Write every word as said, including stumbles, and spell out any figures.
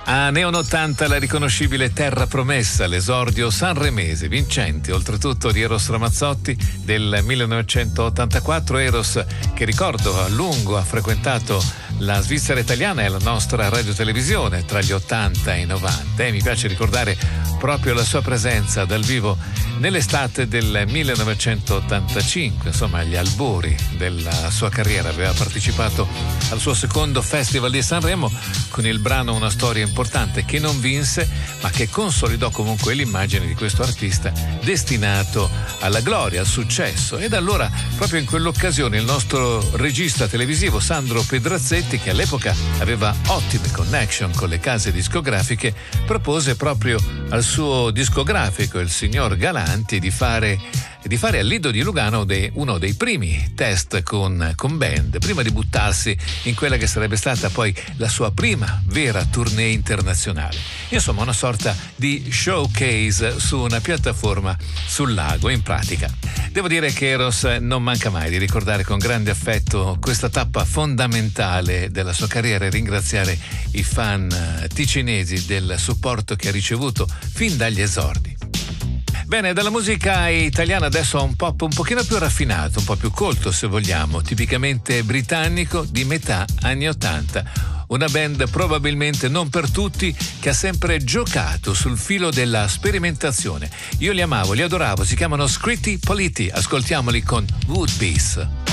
A Neon ottanta la riconoscibile Terra Promessa, l'esordio sanremese vincente, oltretutto di Eros Ramazzotti del millenovecentottantaquattro. Eros, che ricordo a lungo ha frequentato la Svizzera italiana e la nostra radiotelevisione tra gli ottanta e i novanta, e mi piace ricordare proprio la sua presenza dal vivo nell'estate del millenovecentottantacinque, insomma agli albori della sua carriera. Aveva partecipato al suo secondo Festival di Sanremo con il brano Una storia importante, che non vinse ma che consolidò comunque l'immagine di questo artista destinato alla gloria, al successo. Ed allora, proprio in quell'occasione, il nostro regista televisivo Sandro Pedrazzetti, che all'epoca aveva ottime connection con le case discografiche, propose proprio al suo discografico, il signor Galanti, di fare di fare al Lido di Lugano dei, uno dei primi test con, con band, prima di buttarsi in quella che sarebbe stata poi la sua prima vera tournée internazionale. Insomma, una sorta di showcase su una piattaforma sul lago, in pratica. Devo dire che Eros non manca mai di ricordare con grande affetto questa tappa fondamentale della sua carriera e ringraziare i fan ticinesi del supporto che ha ricevuto fin dagli esordi. Bene, dalla musica italiana adesso a un pop un pochino più raffinato, un po' più colto se vogliamo, tipicamente britannico di metà anni ottanta. Una band probabilmente non per tutti, che ha sempre giocato sul filo della sperimentazione. Io li amavo, li adoravo, si chiamano Scritti Politti, ascoltiamoli con Woodbeast.